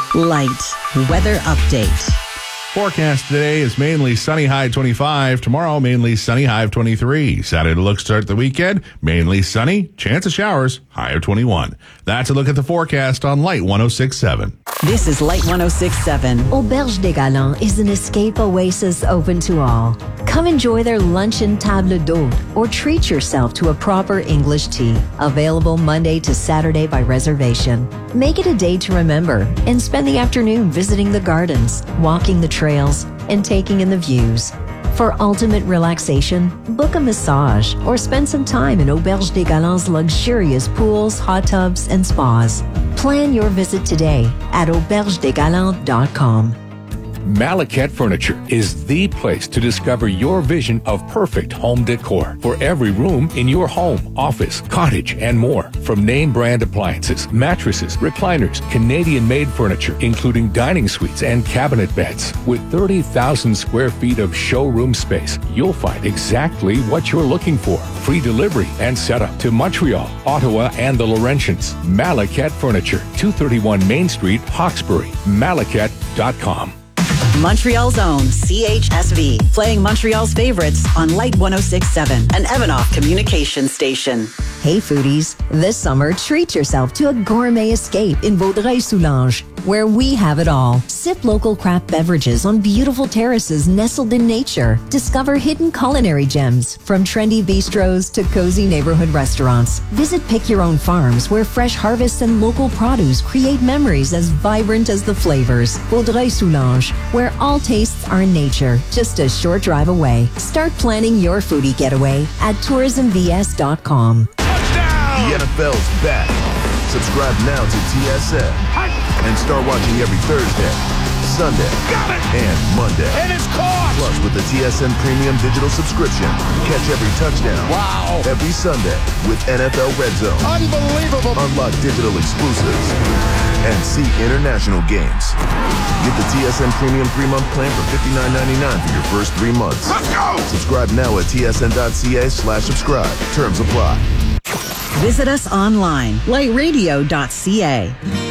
Light weather update. Forecast today is mainly sunny, high 25. Tomorrow, mainly sunny, high of 23. Saturday looks to start the weekend, mainly sunny, chance of showers, high of 21. That's a look at the forecast on Light 106.7. This is Light 106.7. Auberge des Galants is an escape oasis open to all. Come enjoy their luncheon table d'hôte or treat yourself to a proper English tea. Available Monday to Saturday by reservation. Make it a day to remember and spend the afternoon visiting the gardens, walking the trails, and taking in the views. For ultimate relaxation, book a massage or spend some time in Auberge des Galants' luxurious pools, hot tubs, and spas. Plan your visit today at aubergedesgalants.com. Malacat Furniture is the place to discover your vision of perfect home decor for every room in your home, office, cottage, and more. From name brand appliances, mattresses, recliners, Canadian-made furniture, including dining suites and cabinet beds. With 30,000 square feet of showroom space, you'll find exactly what you're looking for. Free delivery and setup to Montreal, Ottawa, and the Laurentians. Malacat Furniture, 231 Main Street, Hawkesbury. Malacat.com. Montreal's own CHSV, playing Montreal's favorites on Light 106.7, an Evanoff communication station. Hey foodies, this summer treat yourself to a gourmet escape in Vaudreuil-Soulanges, where we have it all. Sip local craft beverages on beautiful terraces nestled in nature. Discover hidden culinary gems, from trendy bistros to cozy neighborhood restaurants. Visit Pick Your Own Farms, where fresh harvests and local produce create memories as vibrant as the flavors. Vaudreuil-Soulanges, where all tastes are nature, just a short drive away. Start planning your foodie getaway at tourismvs.com. The NFL's back. Subscribe now to TSN and start watching every Thursday, Sunday, and Monday. And it's caught! Plus, with the TSN Premium Digital subscription, catch every touchdown. Wow! Every Sunday with NFL Red Zone. Unbelievable! Unlock digital exclusives and see international games. Get the TSN Premium 3-month plan for $59.99 for your first 3 months. Let's go! Subscribe now at tsn.ca/subscribe. Terms apply. Visit us online, lightradio.ca.